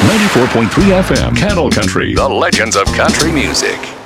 94.3 FM, Cattle Country, the legends of country music.